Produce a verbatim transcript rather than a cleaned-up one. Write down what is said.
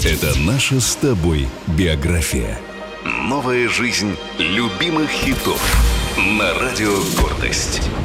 Это наша с тобой биография. Новая жизнь любимых хитов на радио «Гордость».